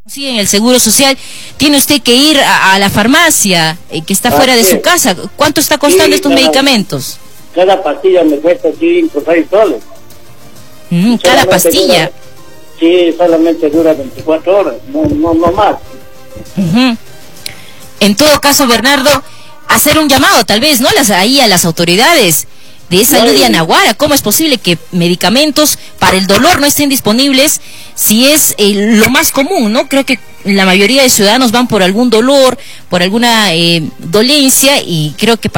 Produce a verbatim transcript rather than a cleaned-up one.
Sí, en el Seguro Social tiene usted que ir a, a la farmacia eh, que está fuera de su casa. ¿Cuánto está costando sí, estos cada, medicamentos? Cada pastilla me cuesta cinco o seis soles. Mm, cada pastilla. Dura, sí, solamente dura veinticuatro horas, no, no, no más. Uh-huh. En todo caso, Bernardo, hacer un llamado tal vez, ¿no? Las, ahí a las autoridades de salud de Anahuara. ¿Cómo es posible que medicamentos para el dolor no estén disponibles si es eh, lo más común, ¿no? Creo que la mayoría de ciudadanos van por algún dolor, por alguna eh, dolencia, y creo que